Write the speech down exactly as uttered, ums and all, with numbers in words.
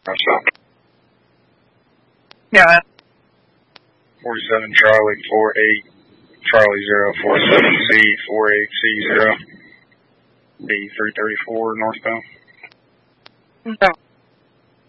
Yeah. forty-seven Charlie four eight Charlie zero four seven C four eight C zero B three thirty four northbound. No.